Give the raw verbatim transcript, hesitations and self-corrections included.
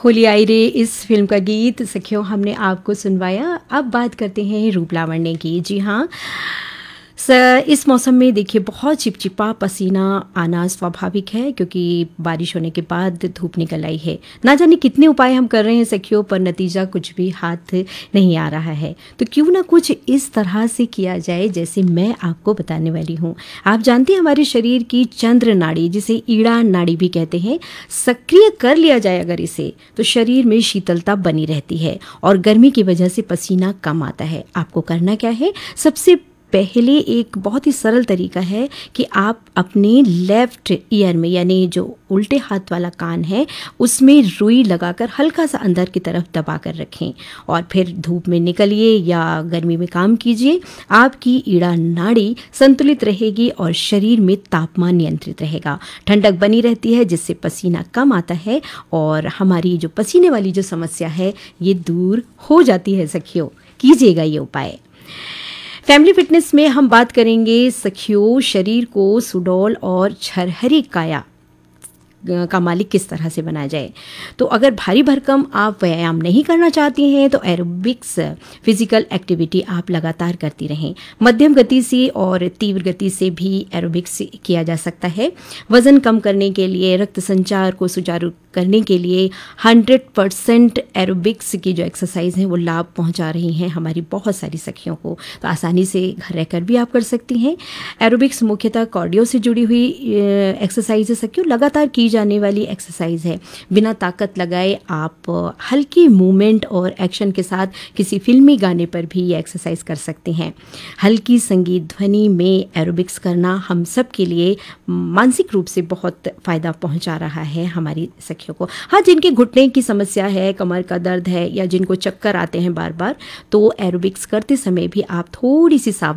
होली आई रे इस फिल्म का गीत सखियों हमने आपको सुनवाया। अब बात करते हैं रूप लावण्य की। जी हाँ, स इस मौसम में देखिए बहुत चिपचिपा पसीना आना स्वाभाविक है, क्योंकि बारिश होने के बाद धूप निकल आई है। ना जाने कितने उपाय हम कर रहे हैं सखियों, पर नतीजा कुछ भी हाथ नहीं आ रहा है। तो क्यों ना कुछ इस तरह से किया जाए जैसे मैं आपको बताने वाली हूँ। आप जानते हैं हमारे शरीर की चंद्र नाड़ी, जिसे ईड़ा नाड़ी भी कहते हैं, सक्रिय कर लिया जाए अगर इसे, तो शरीर में शीतलता बनी रहती है और गर्मी की वजह से पसीना कम आता है। आपको करना क्या है? सबसे पहले एक बहुत ही सरल तरीका है कि आप अपने लेफ्ट ईयर में, यानी जो उल्टे हाथ वाला कान है, उसमें रुई लगाकर हल्का सा अंदर की तरफ दबा कर रखें और फिर धूप में निकलिए या गर्मी में काम कीजिए। आपकी ईड़ा नाड़ी संतुलित रहेगी और शरीर में तापमान नियंत्रित रहेगा। ठंडक बनी रहती है, जिससे पसीना कम आता है और हमारी जो पसीने वाली जो समस्या है ये दूर हो जाती है। सखियों, कीजिएगा ये उपाय। फैमिली फिटनेस में हम बात करेंगे सखियों, शरीर को सुडौल और झरहरी काया का मालिक किस तरह से बनाया जाए। तो अगर भारी भरकम आप व्यायाम नहीं करना चाहती हैं तो एरोबिक्स फिजिकल एक्टिविटी आप लगातार करती रहें। मध्यम गति से और तीव्र गति से भी एरोबिक्स किया जा सकता है। वजन कम करने के लिए, रक्त संचार को सुचारू करने के लिए हंड्रेड परसेंट एरोबिक्स की जो एक्सरसाइज हैं वो लाभ पहुंचा रही हैं हमारी बहुत सारी सखियों को। तो आसानी से घर रहकर भी आप कर सकती हैं। एरोबिक्स मुख्यतः कार्डियो से जुड़ी हुई एक्सरसाइज है सखियों, लगातार की जाने वाली एक्सरसाइज है। बिना ताकत लगाए आप हल्की मूवमेंट और एक्शन के साथ किसी फिल्मी गाने पर भी ये एक्सरसाइज कर सकते हैं। हल्की संगीत ध्वनि में एरोबिक्स करना हम सब के लिए मानसिक रूप से बहुत फ़ायदा पहुंचा रहा है हमारी सखियों को। हाँ, जिनके घुटने की समस्या है, कमर का दर्द है या जिनको चक्कर आते हैं बार बार, तो एरोबिक्स करते समय भी आप थोड़ी सी सावधानी